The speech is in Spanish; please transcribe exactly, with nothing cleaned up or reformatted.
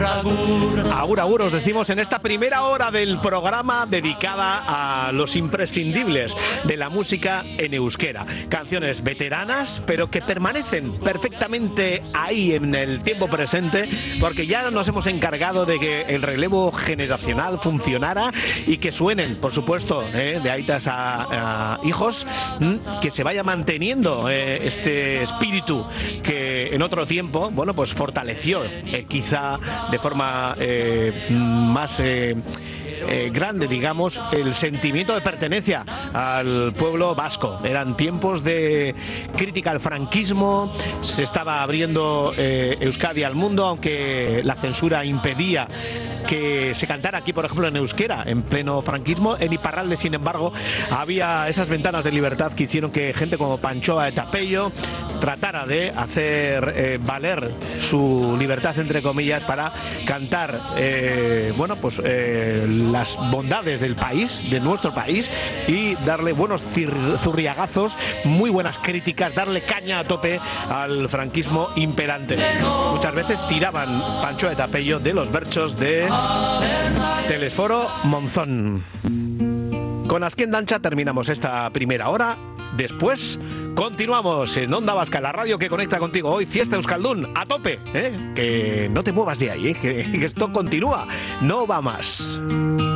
Agur, agur, os decimos en esta primera hora del programa dedicada a los imprescindibles de la música en euskera. Canciones veteranas, pero que permanecen perfectamente ahí en el tiempo presente, porque ya nos hemos encargado de que el relevo generacional funcionara y que suenen, por supuesto, eh, de aitas a, a hijos, que se vaya manteniendo eh, este espíritu que en otro tiempo, bueno, pues fortaleció eh, quizá de forma eh, más eh, eh, grande, digamos, el sentimiento de pertenencia al pueblo vasco. Eran tiempos de crítica al franquismo, se estaba abriendo eh, Euskadi al mundo, aunque la censura impedía que se cantara aquí, por ejemplo, en euskera, en pleno franquismo. En Iparralde, sin embargo, había esas ventanas de libertad que hicieron que gente como Panchoa eta Pello tratara de hacer eh, valer su libertad, entre comillas, para cantar eh, bueno, pues eh, las bondades del país, de nuestro país, y darle buenos zurriagazos, muy buenas críticas, darle caña a tope al franquismo imperante. Muchas veces tiraban Panchoa eta Pello de los berchos de Telesforo Monzón. Con Azken Dancha terminamos esta primera hora. Después continuamos en Onda Vasca, la radio que conecta contigo. Hoy Fiesta Euskaldun a tope, ¿eh? Que no te muevas de ahí, ¿eh? que, que esto continúa, no va más.